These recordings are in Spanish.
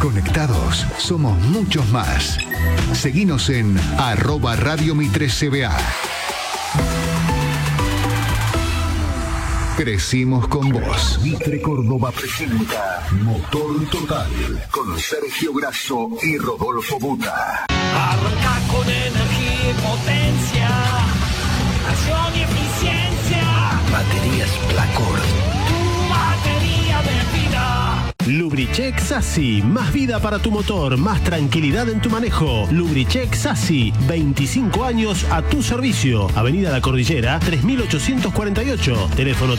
Conectados somos muchos más. Seguinos en @Radio Mitre CBA. Crecimos con vos. Mitre Córdoba presenta Motor Total con Sergio Grasso y Rodolfo Buta. Arranca con energía y potencia, acción y eficiencia. Baterías Placor. Tu batería de vida. Lubricheck Sassi, más vida para tu motor, más tranquilidad en tu manejo. Lubricheck Sassi, 25 años a tu servicio. Avenida La Cordillera, 3848. Teléfono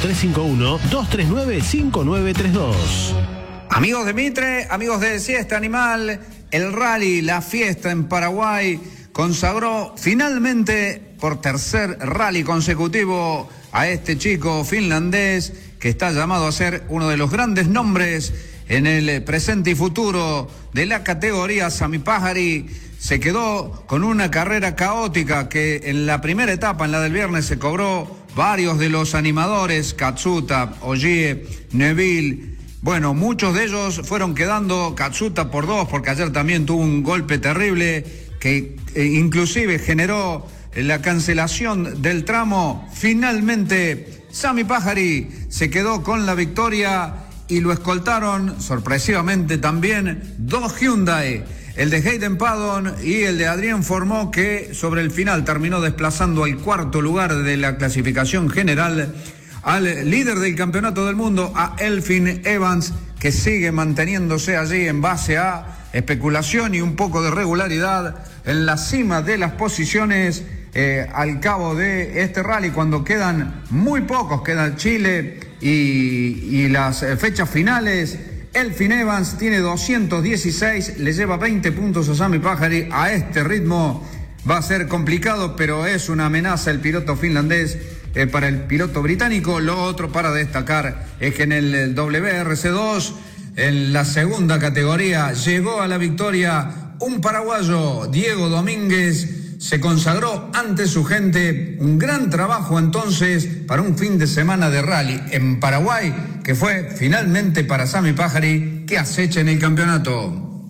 351-239-5932. Amigos de Mitre, amigos de Siesta Animal, el rally, la fiesta en Paraguay consagró finalmente por tercer rally consecutivo a este chico finlandés que está llamado a ser uno de los grandes nombres en el presente y futuro de la categoría. Sami Pajari se quedó con una carrera caótica que en la primera etapa, en la del viernes, se cobró varios de los animadores, Katsuta, Ogier, Neville. Bueno, muchos de ellos fueron quedando, Katsuta por 2, porque ayer también tuvo un golpe terrible que inclusive generó la cancelación del tramo. Finalmente, Sami Pajari se quedó con la victoria y lo escoltaron sorpresivamente también dos Hyundai, el de Hayden Paddon y el de Adrien Formó, que sobre el final terminó desplazando al cuarto lugar de la clasificación general al líder del campeonato del mundo, a Elfyn Evans, que sigue manteniéndose allí en base a especulación y un poco de regularidad en la cima de las posiciones al cabo de este rally, cuando quedan muy pocos, quedan Chile y las fechas finales. Elfyn Evans tiene 216, le lleva 20 puntos a Sami Pajari. A este ritmo va a ser complicado, pero es una amenaza el piloto finlandés para el piloto británico. Lo otro para destacar es que en el WRC2, en la segunda categoría, llegó a la victoria un paraguayo, Diego Domínguez. Se consagró ante su gente. Un gran trabajo entonces para un fin de semana de rally en Paraguay, que fue finalmente para Sami Pajari, que acecha en el campeonato.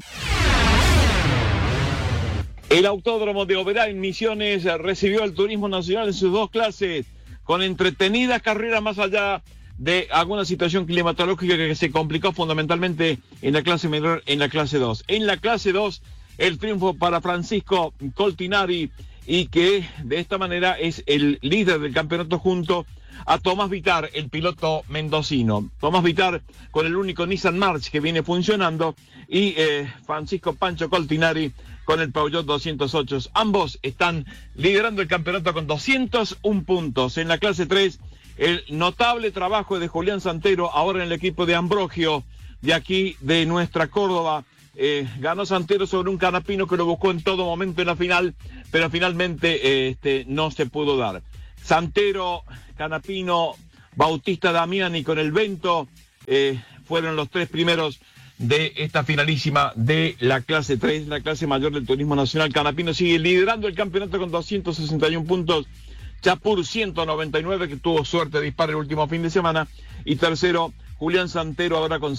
El Autódromo de Oberá en Misiones recibió al Turismo Nacional en sus dos clases, con entretenidas carreras más allá de alguna situación climatológica que se complicó fundamentalmente en la clase menor, en la clase 2. En la clase 2, el triunfo para Francisco Coltinari, y que de esta manera es el líder del campeonato junto a Tomás Vitar, el piloto mendocino. Tomás Vitar con el único Nissan March que viene funcionando, y Francisco Pancho Coltinari con el Peugeot 208. Ambos están liderando el campeonato con 201 puntos. En la clase 3, el notable trabajo de Julián Santero, ahora en el equipo de Ambrogio, de aquí de nuestra Córdoba. Ganó Santero sobre un Canapino que lo buscó en todo momento en la final, pero finalmente no se pudo dar. Santero, Canapino, Bautista Damiani con el Vento fueron los tres primeros de esta finalísima de la clase 3, la clase mayor del Turismo Nacional. Canapino sigue liderando el campeonato con 261 puntos. Chapur 199, que tuvo suerte de disparar el último fin de semana. Y tercero, Julián Santero, ahora con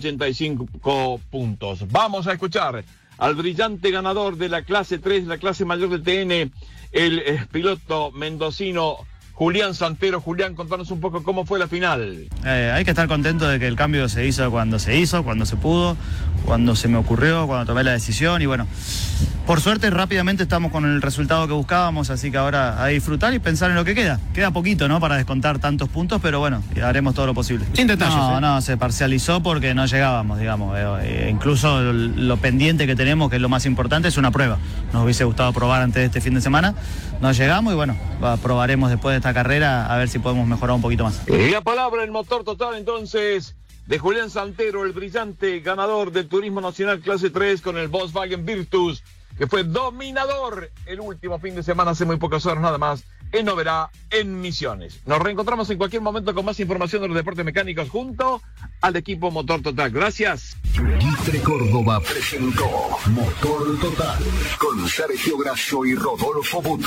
185 puntos. Vamos a escuchar al brillante ganador de la clase 3, la clase mayor del TN, el piloto mendocino Julián Santero. Julián, contanos un poco cómo fue la final. Hay que estar contento de que el cambio se hizo, cuando se pudo, cuando se me ocurrió, cuando tomé la decisión, y bueno, por suerte rápidamente estamos con el resultado que buscábamos, así que ahora a disfrutar y pensar en lo que queda. Queda poquito, ¿no?, para descontar tantos puntos, pero bueno, haremos todo lo posible. Sin detalles. No, se parcializó porque no llegábamos, digamos. Incluso lo pendiente que tenemos, que es lo más importante, es una prueba. Nos hubiese gustado probar antes de este fin de semana, no llegamos y bueno, probaremos después de esta carrera a ver si podemos mejorar un poquito más. La palabra, el Motor Total entonces de Julián Santero, el brillante ganador del Turismo Nacional clase 3 con el Volkswagen Virtus, que fue dominador el último fin de semana, hace muy pocas horas nada más, en Oberá, en Misiones. Nos reencontramos en cualquier momento con más información de los deportes mecánicos junto al equipo Motor Total. Gracias. Mitre Córdoba presentó Motor Total con Sergio Grasso y Rodolfo Buta.